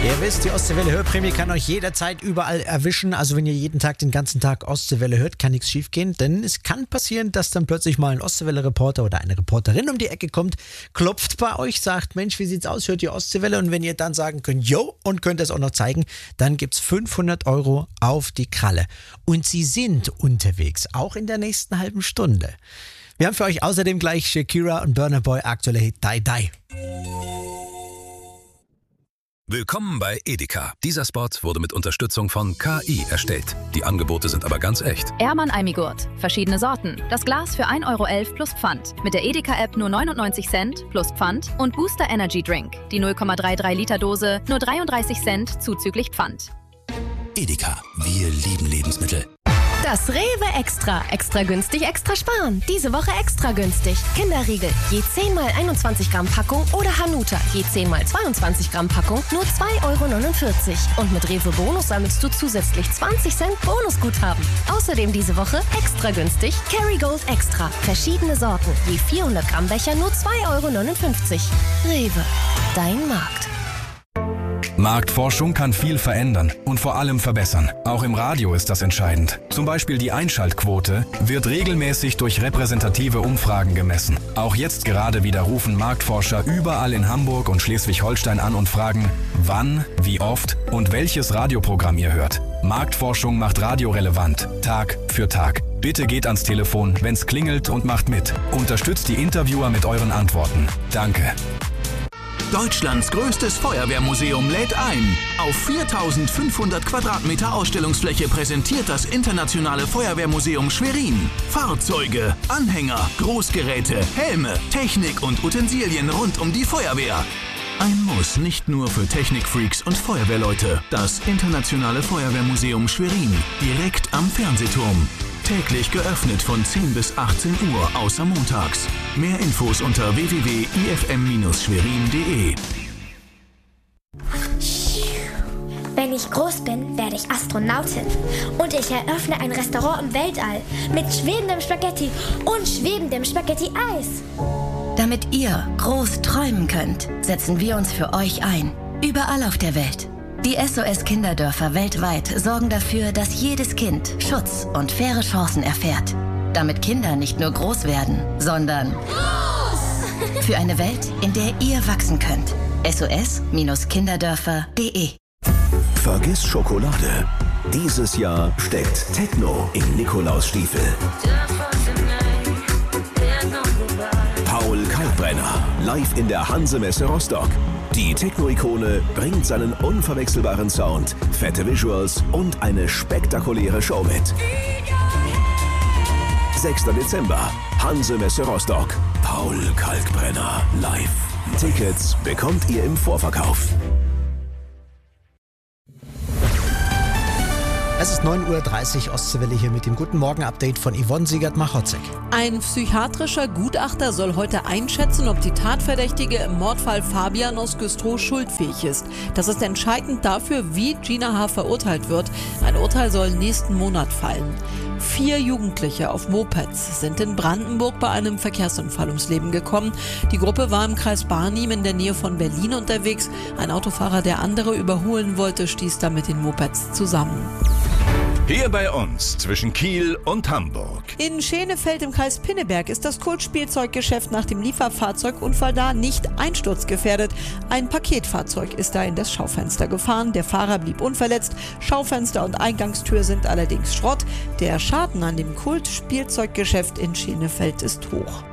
Ihr wisst, die Ostseewelle Hörprämie kann euch jederzeit überall erwischen. Also wenn ihr jeden Tag den ganzen Tag Ostseewelle hört, kann nichts schief gehen. Denn es kann passieren, dass dann plötzlich mal ein Ostseewelle-Reporter oder eine Reporterin um die Ecke kommt, klopft bei euch, sagt, Mensch, wie sieht's aus, hört ihr Ostseewelle? Und wenn ihr dann sagen könnt, yo, und könnt es auch noch zeigen, dann gibt's 500 € auf die Kralle. Und sie sind unterwegs, auch in der nächsten halben Stunde. Wir haben für euch außerdem gleich Shakira und Burna Boy, aktueller Hit Die Die. Willkommen bei Edeka. Dieser Spot wurde mit Unterstützung von KI erstellt. Die Angebote sind aber ganz echt. Ehrmann Almigurt. Verschiedene Sorten. Das Glas für 1,11 € plus Pfand. Mit der Edeka-App nur 99 Cent plus Pfand. Und Booster Energy Drink. Die 0,33 Liter Dose nur 33 Cent zuzüglich Pfand. Edeka. Wir lieben Lebensmittel. Das Rewe Extra. Extra günstig, extra sparen. Diese Woche extra günstig. Kinderriegel, je 10 mal 21 Gramm Packung oder Hanuta, je 10 mal 22 Gramm Packung, nur 2,49 €. Und mit Rewe Bonus sammelst du zusätzlich 20 Cent Bonusguthaben. Außerdem diese Woche extra günstig Kerrygold Extra. Verschiedene Sorten, je 400 Gramm Becher, nur 2,59 €. Rewe, dein Markt. Marktforschung kann viel verändern und vor allem verbessern. Auch im Radio ist das entscheidend. Zum Beispiel die Einschaltquote wird regelmäßig durch repräsentative Umfragen gemessen. Auch jetzt gerade wieder rufen Marktforscher überall in Hamburg und Schleswig-Holstein an und fragen, wann, wie oft und welches Radioprogramm ihr hört. Marktforschung macht Radio relevant, Tag für Tag. Bitte geht ans Telefon, wenn's klingelt, und macht mit. Unterstützt die Interviewer mit euren Antworten. Danke. Deutschlands größtes Feuerwehrmuseum lädt ein. Auf 4.500 Quadratmeter Ausstellungsfläche präsentiert das Internationale Feuerwehrmuseum Schwerin Fahrzeuge, Anhänger, Großgeräte, Helme, Technik und Utensilien rund um die Feuerwehr. Ein Muss nicht nur für Technikfreaks und Feuerwehrleute. Das Internationale Feuerwehrmuseum Schwerin, direkt am Fernsehturm. Täglich geöffnet von 10 bis 18 Uhr, außer montags. Mehr Infos unter www.ifm-schwerin.de. Wenn ich groß bin, werde ich Astronautin. Und ich eröffne ein Restaurant im Weltall mit schwebendem Spaghetti und schwebendem Spaghetti-Eis. Damit ihr groß träumen könnt, setzen wir uns für euch ein. Überall auf der Welt. Die SOS-Kinderdörfer weltweit sorgen dafür, dass jedes Kind Schutz und faire Chancen erfährt. Damit Kinder nicht nur groß werden, sondern groß! Für eine Welt, in der ihr wachsen könnt. SOS-Kinderdörfer.de. Vergiss Schokolade. Dieses Jahr steckt Techno in Nikolausstiefel. Paul Kalkbrenner, live in der Hanse-Messe Rostock. Die Techno-Ikone bringt seinen unverwechselbaren Sound, fette Visuals und eine spektakuläre Show mit. 6. Dezember, Hanse-Messe Rostock. Paul Kalkbrenner live. Tickets bekommt ihr im Vorverkauf. Es ist 9:30 Uhr, Ostseewelle hier mit dem Guten Morgen-Update von Yvonne Siegert-Machotzek. Ein psychiatrischer Gutachter soll heute einschätzen, ob die Tatverdächtige im Mordfall Fabian aus Güstrow schuldfähig ist. Das ist entscheidend dafür, wie Gina H. verurteilt wird. Ein Urteil soll nächsten Monat fallen. 4 Jugendliche auf Mopeds sind in Brandenburg bei einem Verkehrsunfall ums Leben gekommen. Die Gruppe war im Kreis Barnim in der Nähe von Berlin unterwegs. Ein Autofahrer, der andere überholen wollte, stieß da mit den Mopeds zusammen. Hier bei uns zwischen Kiel und Hamburg. In Schenefeld im Kreis Pinneberg ist das Kultspielzeuggeschäft nach dem Lieferfahrzeugunfall da nicht einsturzgefährdet. Ein Paketfahrzeug ist da in das Schaufenster gefahren. Der Fahrer blieb unverletzt. Schaufenster und Eingangstür sind allerdings Schrott. Der Schaden an dem Kultspielzeuggeschäft in Schenefeld ist hoch.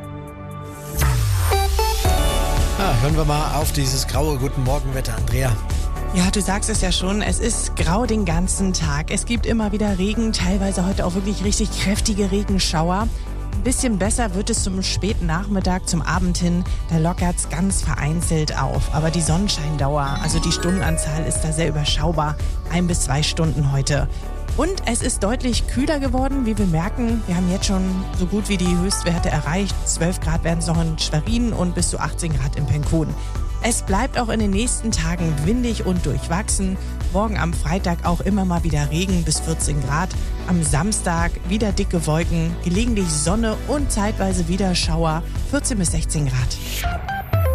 Hören wir mal auf dieses graue Guten Morgen-Wetter, Andrea. Ja, du sagst es ja schon, es ist grau den ganzen Tag. Es gibt immer wieder Regen, teilweise heute auch wirklich richtig kräftige Regenschauer. Ein bisschen besser wird es zum späten Nachmittag, zum Abend hin. Da lockert es ganz vereinzelt auf. Aber die Sonnenscheindauer, also die Stundenanzahl, ist da sehr überschaubar. 1 bis 2 Stunden heute. Und es ist deutlich kühler geworden, wie wir merken. Wir haben jetzt schon so gut wie die Höchstwerte erreicht. 12 Grad werden es noch in Schwerin und bis zu 18 Grad in Penkun. Es bleibt auch in den nächsten Tagen windig und durchwachsen. Morgen am Freitag auch immer mal wieder Regen bis 14 Grad. Am Samstag wieder dicke Wolken, gelegentlich Sonne und zeitweise wieder Schauer, 14 bis 16 Grad.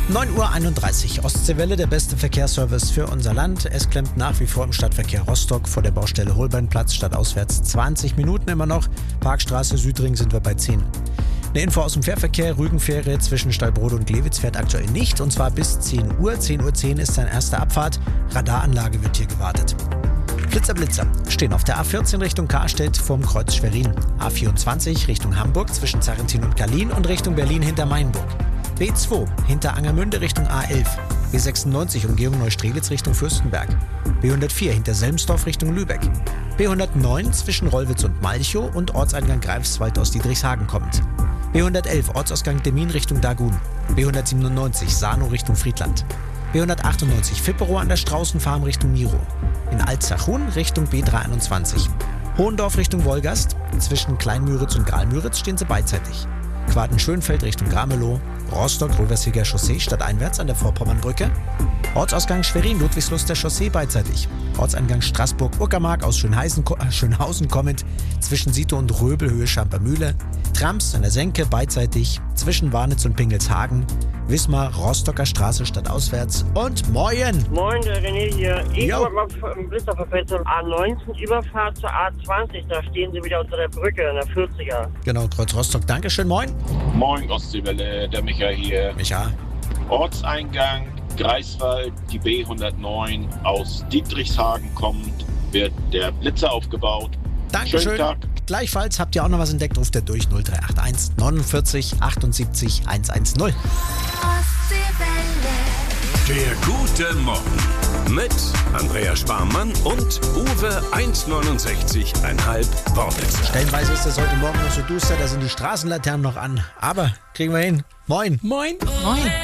9:31 Uhr. Ostseewelle, der beste Verkehrsservice für unser Land. Es klemmt nach wie vor im Stadtverkehr Rostock vor der Baustelle Holbeinplatz stadtauswärts 20 Minuten immer noch. Parkstraße Südring sind wir bei 10. Eine Info aus dem Fährverkehr. Rügenfähre zwischen Stallbrode und Glewitz fährt aktuell nicht und zwar bis 10 Uhr. 10:10 Uhr ist sein erste Abfahrt. Radaranlage wird hier gewartet. Blitzer stehen auf der A14 Richtung Karstedt vorm Kreuz Schwerin. A24 Richtung Hamburg zwischen Zarrentin und Berlin und Richtung Berlin hinter Mainburg. B2 hinter Angermünde Richtung A11. B96 Umgehung Neustrelitz Richtung Fürstenberg. B104 hinter Selmsdorf Richtung Lübeck. B109 zwischen Rollwitz und Malchow und Ortseingang Greifswald aus Dietrichshagen kommt. B111 Ortsausgang Demmin Richtung Dagun. B197 Sano Richtung Friedland. B198 Fipperow an der Straußenfarm Richtung Miro. In Alzachun Richtung B321. Hohendorf Richtung Wolgast. Zwischen Kleinmüritz und Gralmüritz stehen sie beidseitig. Quaden-Schönfeld Richtung Ramelow. Rostock-Roversiger Chaussee stadteinwärts an der Vorpommernbrücke. Ortsausgang Schwerin-Ludwigslust der Chaussee beidseitig. Ortseingang Straßburg-Uckermark aus Schönhausen kommend zwischen Sito und Röbel Höhe Schampermühle. Trams an der Senke beidseitig zwischen Warnitz und Pingelshagen. Wismar, Rostocker Straße stadtauswärts und Moin! Moin, der René hier. Ich wollte mal im Blitzerverfeld zur A19 Überfahrt zur A20. Da stehen sie wieder unter der Brücke in der 40er. Genau, Kreuz Rostock. Dankeschön, moin. Moin, Ostseewelle, der Micha hier. Micha. Ortseingang Greifswald, die B109 aus Dietrichshagen kommt, wird der Blitzer aufgebaut. Dankeschön. Schönen Tag. Gleichfalls habt ihr auch noch was entdeckt, ruft ihr durch 0381 49 78 110. Der gute Morgen mit Andrea Sparmann und Uwe 1,69,5 Wortwitze. Stellenweise ist das heute Morgen noch so duster, da sind die Straßenlaternen noch an. Aber kriegen wir hin. Moin. Moin. Moin.